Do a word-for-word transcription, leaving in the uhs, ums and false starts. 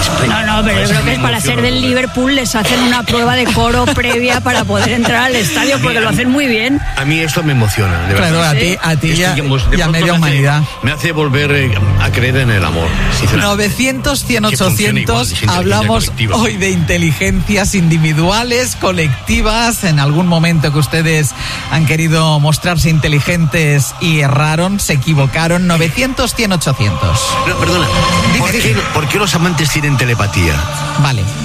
No, no, pero yo creo que es para ser del Liverpool les hacen una prueba de coro previa para poder entrar al estadio porque lo hacen muy bien. A mí esto me emociona, de verdad. Claro, a ti, a ti ya, y a media humanidad. Me hace volver eh, a creer en el amor. novecientos, cien, ochocientos. Hablamos hoy de inteligencias individuales, colectivas. En algún momento que ustedes han querido mostrarse inteligentes y erraron, se equivocaron. novecientos, cien, ochocientos. No, perdona. ¿Por qué, ¿Por qué los amantes tienen telepatía? Vale.